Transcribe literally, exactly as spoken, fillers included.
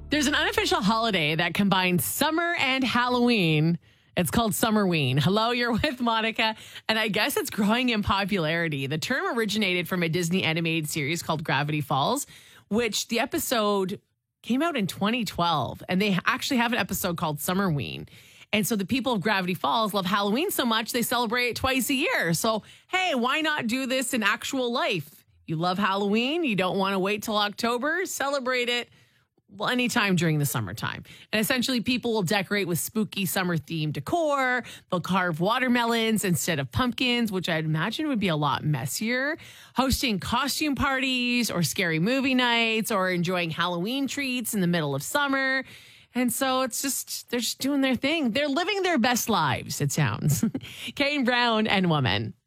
There's an unofficial holiday that combines summer and Halloween. It's called Summerween. Hello, you're with Monica, and I guess it's growing in popularity. The term originated from a Disney animated series called Gravity Falls, which the episode came out in twenty twelve, and they actually have an episode called Summerween. And so the people of Gravity Falls love Halloween so much, they celebrate it twice a year. So, hey, why not do this in actual life? You love Halloween, you don't want to wait till October, celebrate it. Well, anytime during the summertime. And essentially, people will decorate with spooky summer-themed decor. They'll carve watermelons instead of pumpkins, which I'd imagine would be a lot messier. Hosting costume parties or scary movie nights or enjoying Halloween treats in the middle of summer. And so it's just, they're just doing their thing. They're living their best lives, it sounds. Kane Brown and Woman.